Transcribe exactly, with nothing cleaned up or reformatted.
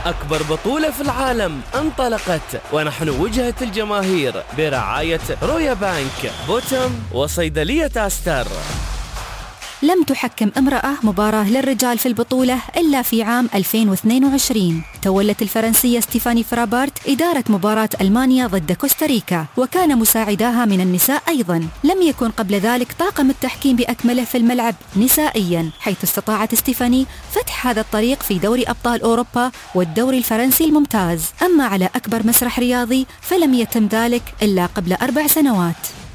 أكبر بطولة في العالم انطلقت، ونحن وجهة الجماهير برعاية رويا بانك، بوتم، وصيدلية أستر. لم تحكم امرأة مباراة للرجال في البطولة إلا في عام ألفين واثنين وعشرين. تولت الفرنسية ستيفاني فرابارت إدارة مباراة ألمانيا ضد كوستاريكا، وكان مساعداها من النساء أيضا. لم يكن قبل ذلك طاقم التحكيم بأكمله في الملعب نسائيا، حيث استطاعت ستيفاني فتح هذا الطريق في دوري أبطال أوروبا والدوري الفرنسي الممتاز. أما على أكبر مسرح رياضي فلم يتم ذلك إلا قبل أربع سنوات.